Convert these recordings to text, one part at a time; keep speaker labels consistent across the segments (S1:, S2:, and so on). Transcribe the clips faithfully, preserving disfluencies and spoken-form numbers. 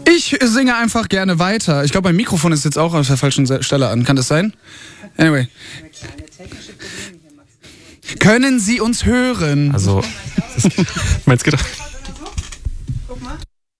S1: Ich singe einfach gerne weiter. Ich glaube, mein Mikrofon ist jetzt auch auf der falschen Stelle an. Kann das sein? Anyway. Können Sie uns hören?
S2: Also, meinst du gedacht?
S3: Guck mal.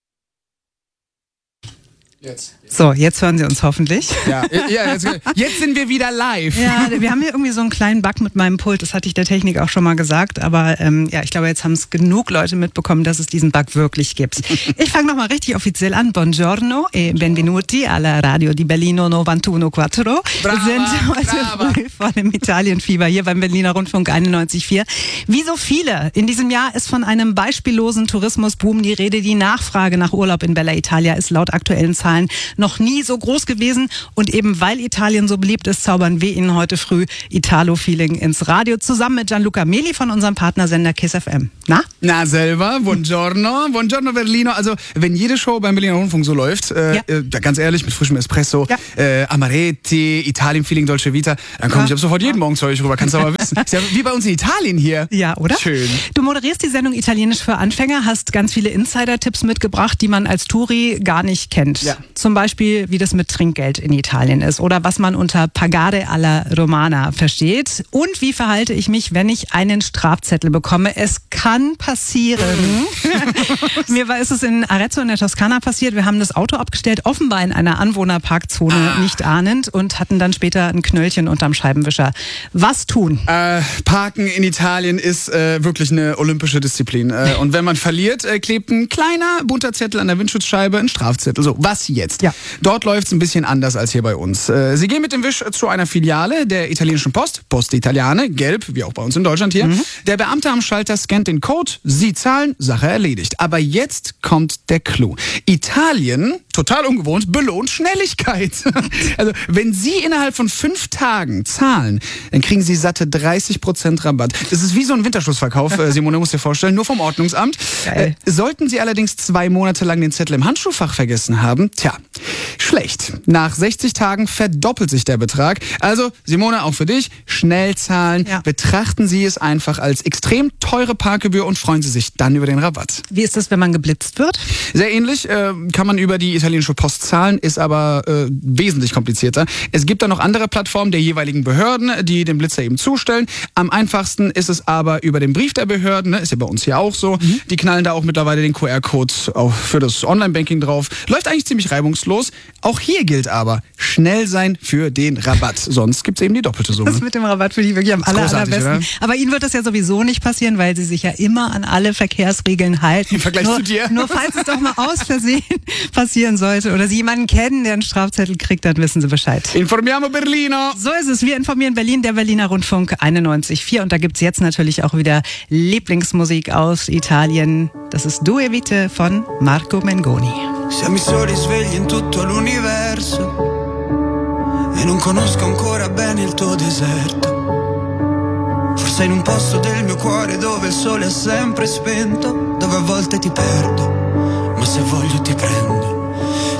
S3: Jetzt. So, jetzt hören Sie uns hoffentlich.
S1: Ja, ja jetzt, jetzt sind wir wieder live.
S3: Ja, wir haben hier irgendwie so einen kleinen Bug mit meinem Pult. Das hatte ich der Technik auch schon mal gesagt. Aber ähm, ja, ich glaube, jetzt haben es genug Leute mitbekommen, dass es diesen Bug wirklich gibt. Ich fange nochmal richtig offiziell an. Buongiorno e benvenuti alla Radio di Berlino neunundneunzig Komma vier. Wir sind heute
S1: brava.
S3: früh vor dem Italienfieber hier beim Berliner Rundfunk einundneunzig Komma vier. Wie so viele in diesem Jahr ist von einem beispiellosen Tourismusboom die Rede. Die Nachfrage nach Urlaub in Bella Italia ist laut aktuellen Zahlen noch nie so groß gewesen. Und eben weil Italien so beliebt ist, zaubern wir Ihnen heute früh Italo-Feeling ins Radio zusammen mit Gianluca Meli von unserem Partnersender KISS F M. Na?
S1: Na selber, buongiorno, buongiorno Berlino. Also wenn jede Show beim Berliner Rundfunk so läuft, äh,
S3: Ja.
S1: äh, ganz ehrlich, mit frischem Espresso,
S3: Ja.
S1: äh, Amaretti, Italien-Feeling, Dolce Vita, dann komme
S3: Ja.
S1: ich ab sofort jeden Morgen zu euch rüber. Kannst du aber wissen. Ist ja wie bei uns in Italien hier.
S3: Ja, oder?
S1: Schön.
S3: Du moderierst die Sendung Italienisch für Anfänger, hast ganz viele Insider-Tipps mitgebracht, die man als Touri gar nicht kennt.
S1: Ja.
S3: Zum Beispiel, wie das mit Trinkgeld in Italien ist oder was man unter Pagare alla Romana versteht. Und wie verhalte ich mich, wenn ich einen Strafzettel bekomme? Es kann passieren. Mir war ist es in Arezzo in der Toskana passiert. Wir haben das Auto abgestellt, offenbar in einer Anwohnerparkzone,
S1: Ah.
S3: nicht ahnend, und hatten dann später ein Knöllchen unterm Scheibenwischer. Was tun?
S1: Äh, Parken in Italien ist äh, wirklich eine olympische Disziplin. Äh, und wenn man verliert, äh, klebt ein kleiner bunter Zettel an der Windschutzscheibe, ein Strafzettel. So, was jetzt?
S3: Ja.
S1: Dort läuft es ein bisschen anders als hier bei uns. Äh, Sie gehen mit dem Wisch zu einer Filiale der italienischen Post, Poste Italiane, gelb, wie auch bei uns in Deutschland hier.
S3: Mhm.
S1: Der Beamte am Schalter scannt den Code, Sie zahlen, Sache erledigt. Aber jetzt kommt der Clou. Italien, total ungewohnt, belohnt Schnelligkeit. Also, wenn Sie innerhalb von fünf Tagen zahlen, dann kriegen Sie satte dreißig Prozent Rabatt. Das ist wie so ein Winterschlussverkauf, äh, Simone, muss dir vorstellen, nur vom Ordnungsamt.
S3: Geil.
S1: Äh, sollten Sie allerdings zwei Monate lang den Zettel im Handschuhfach vergessen haben, tja, schlecht. Nach sechzig Tagen verdoppelt sich der Betrag. Also, Simone, auch für dich, schnell zahlen.
S3: Ja.
S1: Betrachten Sie es einfach als extrem teure Parkgebühr und freuen Sie sich dann über den Rabatt.
S3: Wie ist das, wenn man geblitzt wird?
S1: Sehr ähnlich, äh, kann man über die italienische Post zahlen, ist aber äh, wesentlich komplizierter. Es gibt da noch andere Plattformen der jeweiligen Behörden, die den Blitzer eben zustellen. Am einfachsten ist es aber über den Brief der Behörden, ne? Ist ja bei uns hier auch so. Mhm. Die knallen da auch mittlerweile den Q R-Code auch für das Online-Banking drauf. Läuft eigentlich ziemlich reibungslos. Auch hier gilt aber, schnell sein für den Rabatt. Sonst gibt's eben die doppelte Summe.
S3: Das mit dem Rabatt finde ich wirklich am aller,
S1: großartig,
S3: allerbesten.
S1: oder?
S3: Aber Ihnen wird das ja sowieso nicht passieren, weil Sie sich ja immer an alle Verkehrsregeln halten.
S1: Im Vergleich
S3: nur,
S1: zu dir.
S3: Nur falls es doch mal aus Versehen passieren sollte oder Sie jemanden kennen, der einen Strafzettel kriegt, dann wissen Sie Bescheid.
S1: Informiamo Berlino!
S3: So ist es. Wir informieren Berlin, der Berliner Rundfunk einundneunzig Komma vier. Und da gibt's jetzt natürlich auch wieder Lieblingsmusik aus Italien. Das ist Due Vite von Marco Mengoni.
S4: Siamo i soli svegli in tutto l'universo e non conosco ancora bene il tuo deserto. Forse in un posto del mio cuore dove il sole è sempre spento, dove a volte ti perdo, ma se voglio ti prendo.